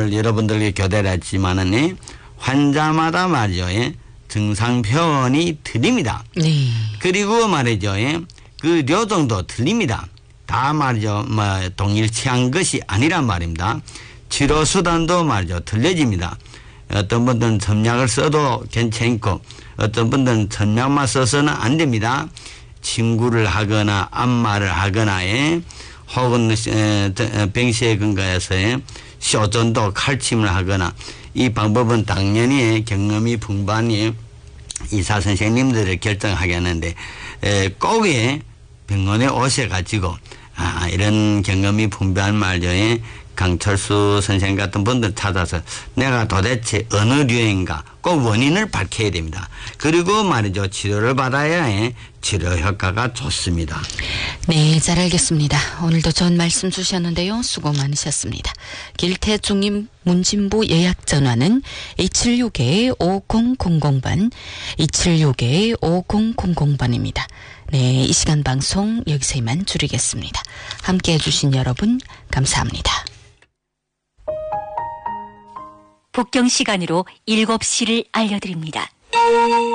오늘 여러분들께 교대를 했지만은 환자마다 말이죠. 증상 표현이 틀립니다. 네. 그리고 말이죠. 그 료정도 틀립니다. 다 말이죠. 동일치한 것이 아니란 말입니다. 치료 수단도 말이죠. 틀려집니다. 어떤 분들은 점약을 써도 괜찮고 어떤 분들은 점약만 써서는 안 됩니다. 침구를 하거나 안마를 하거나 혹은 병시에 근거해서 쇼전도 칼침을 하거나 이 방법은 당연히 경험이 풍부한 의사 선생님들을 결정하겠는데 꼭 병원에 오셔가지고 이런 경험이 풍부한 말조에 강철수 선생 같은 분들 찾아서 내가 도대체 어느 류인가 꼭 원인을 밝혀야 됩니다. 그리고 말이죠. 치료를 받아야 치료 효과가 좋습니다. 네, 잘 알겠습니다. 오늘도 좋은 말씀 주셨는데요. 수고 많으셨습니다. 길태중임 문진부 예약 전화는 276-5000번, 276-5000번입니다. 네, 이 시간 방송 여기서 이만 줄이겠습니다. 함께해 주신 여러분 감사합니다. 북경 시간으로 7시를 알려드립니다.